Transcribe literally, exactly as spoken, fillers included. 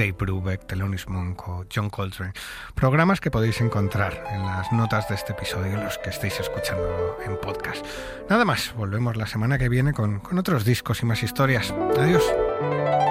Dave Brubeck, Thelonious Monk o John Coltrane. Programas que podéis encontrar en las notas de este episodio, los que estéis escuchando en podcast. Nada más, volvemos la semana que viene con, con otros discos y más historias. Adiós.